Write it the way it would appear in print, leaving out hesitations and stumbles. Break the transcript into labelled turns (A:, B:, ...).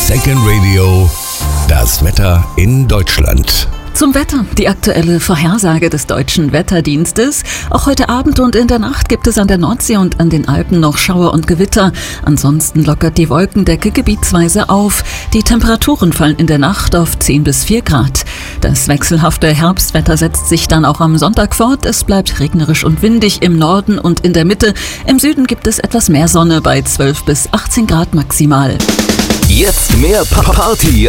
A: Second Radio, das Wetter in Deutschland.
B: Zum Wetter, die aktuelle Vorhersage des Deutschen Wetterdienstes. Auch heute Abend und in der Nacht gibt es an der Nordsee und an den Alpen noch Schauer und Gewitter. Ansonsten lockert die Wolkendecke gebietsweise auf. Die Temperaturen fallen in der Nacht auf 10 bis 4 Grad. Das wechselhafte Herbstwetter setzt sich dann auch am Sonntag fort. Es bleibt regnerisch und windig im Norden und in der Mitte. Im Süden gibt es etwas mehr Sonne bei 12 bis 18 Grad maximal.
C: Jetzt mehr Party